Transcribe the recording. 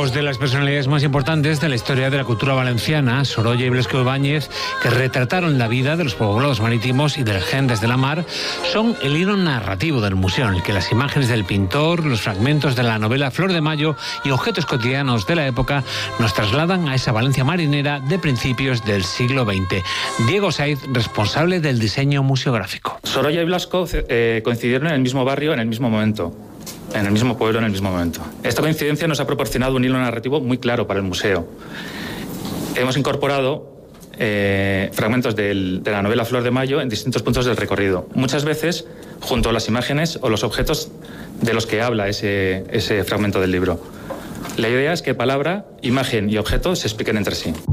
Dos de las personalidades más importantes de la historia de la cultura valenciana, Sorolla y Blasco Ibáñez, que retrataron la vida de los poblados marítimos y de las gentes de la mar, son el hilo narrativo del museo, en el que las imágenes del pintor, los fragmentos de la novela Flor de Mayo y objetos cotidianos de la época nos trasladan a esa Valencia marinera de principios del siglo XX. Diego Saiz, responsable del diseño museográfico. Sorolla y Blasco coincidieron en el mismo barrio, en el mismo momento. En el mismo pueblo, en el mismo momento. Esta coincidencia nos ha proporcionado un hilo narrativo muy claro para el museo. Hemos incorporado fragmentos de la novela Flor de Mayo en distintos puntos del recorrido, muchas veces junto a las imágenes o los objetos de los que habla ese fragmento del libro. La idea es que palabra, imagen y objeto se expliquen entre sí.